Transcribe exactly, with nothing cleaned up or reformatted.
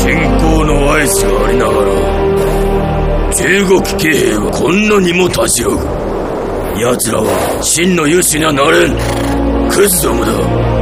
信仰の合図がありながらじゅうごき騎兵はこんなにもたじろぐ。奴らは真の勇士にはなれん。クズどもだ。